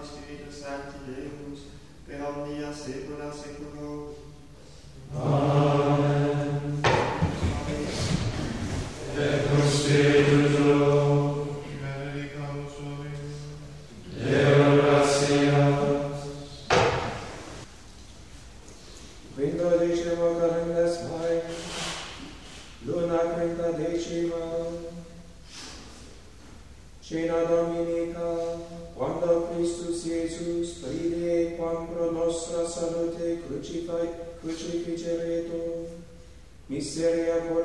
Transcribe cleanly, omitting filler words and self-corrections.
Spiritus Sancti Deus, per omnia saecula saeculorum. Amen. Et cum Spiritu tuo, benedicamus vobis. Deo gratias. Quindodecimo calendas Maio, luna quintadecima, cena Dominica, quando Christus Iesus pride quam pro nostra salute crucificeretur, miseria